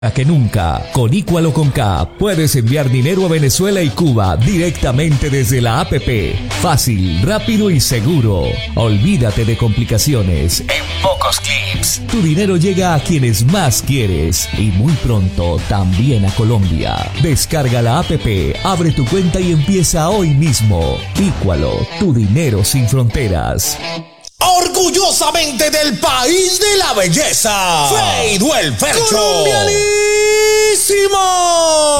que nunca. Con Equal o con K puedes enviar dinero a Venezuela y Cuba directamente desde la app. Fácil, rápido y seguro. Olvídate de complicaciones. En pocos clics, tu dinero llega a quienes más quieres y muy pronto también a Colombia. Descarga la app, abre tu cuenta y empieza hoy mismo. Equalo, tu dinero sin fronteras. Orgullosamente del país de la belleza, Feiduel Fercho. ¡Colombianísimo!